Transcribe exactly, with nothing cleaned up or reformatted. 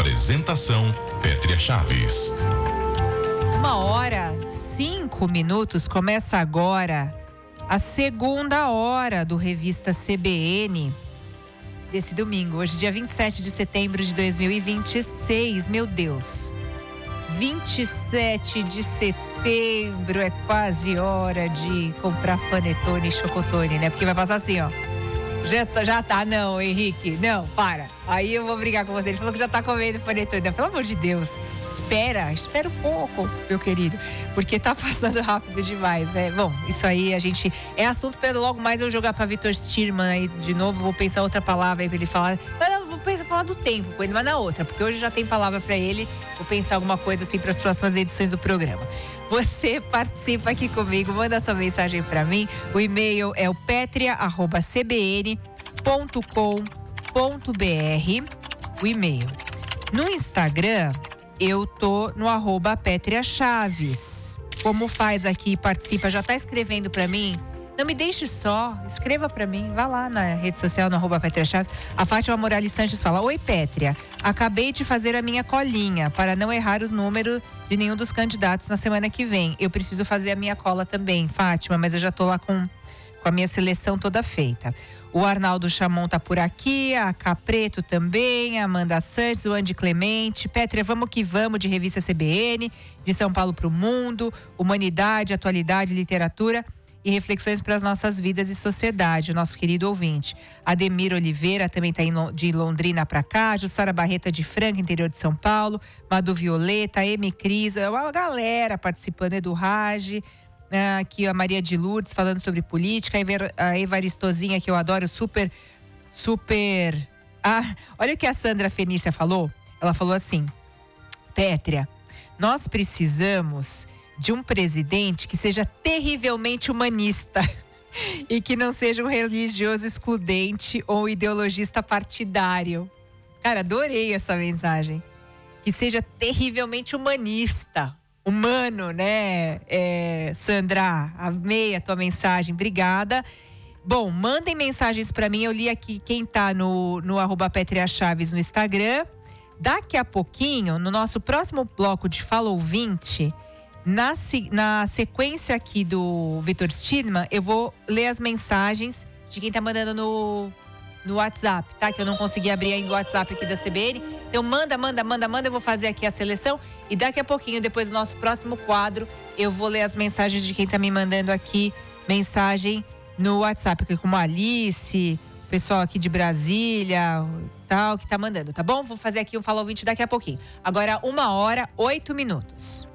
Apresentação Pétria Chaves. Uma hora, cinco minutos, começa agora a segunda hora do Revista C B N desse domingo. Hoje, dia vinte e sete de setembro de dois mil e vinte e seis. Meu Deus, vinte e sete de setembro, é quase hora de comprar panetone e chocotone, né? Porque vai passar assim, ó. Já, já tá, não, Henrique, não, para. Aí eu vou brigar com você. Ele falou que já tá comendo panetone. Pelo amor de Deus, espera, espera um pouco, meu querido, porque tá passando rápido demais, né? Bom, isso aí a gente, é assunto para logo mais eu jogar pra Vitor Stirman aí de novo, vou pensar outra palavra aí pra ele falar. Mas não, vou pensar, falar do tempo com ele, mas na outra, porque hoje já tem palavra pra ele, vou pensar alguma coisa assim para as próximas edições do programa. Você participa aqui comigo, manda sua mensagem para mim. O e-mail é o petria arroba c b n ponto com ponto b r. O e-mail. No Instagram, eu tô no arroba Pétria Chaves. Como faz aqui, participa, já tá escrevendo para mim? Não me deixe só, escreva para mim, vá lá na rede social, no arroba Pétria Chaves. A Fátima Morales Sanches fala: oi, Pétria, acabei de fazer a minha colinha para não errar o número de nenhum dos candidatos na semana que vem. Eu preciso fazer a minha cola também, Fátima, mas eu já tô lá com, com a minha seleção toda feita. O Arnaldo Chamon tá por aqui, a Capreto também, a Amanda Santos, o Andy Clemente. Pétria, vamos que vamos, de Revista C B N, de São Paulo para o Mundo, Humanidade, Atualidade, Literatura e reflexões para as nossas vidas e sociedade, o nosso querido ouvinte. Ademir Oliveira também está de Londrina para cá, Jussara Barreto é de Franca, interior de São Paulo, Madu Violeta, Emi Cris, é uma galera participando, Edu Rage, aqui a Maria de Lourdes falando sobre política, a Evaristozinha, que eu adoro, super, super... Ah, olha o que a Sandra Fenícia falou, ela falou assim: Pétria, nós precisamos de um presidente que seja terrivelmente humanista e que não seja um religioso excludente ou ideologista partidário. Cara, adorei essa mensagem. Que seja terrivelmente humanista, humano, né, é, Sandra? Amei a tua mensagem, obrigada. Bom, mandem mensagens para mim, eu li aqui quem tá no, no arroba Pétria Chaves no Instagram. Daqui a pouquinho, no nosso próximo bloco de Fala Ouvinte, Na, na sequência aqui do Vitor Stirman, eu vou ler as mensagens de quem tá mandando no, no WhatsApp, tá? Que eu não consegui abrir ainda o WhatsApp aqui da C B N. Então manda, manda, manda, manda, eu vou fazer aqui a seleção. E daqui a pouquinho, depois do nosso próximo quadro, eu vou ler as mensagens de quem tá me mandando aqui mensagem no WhatsApp, como a Alice, o pessoal aqui de Brasília, tal, que tá mandando, tá bom? Vou fazer aqui um Fala Ouvinte daqui a pouquinho. Agora, uma hora, oito minutos.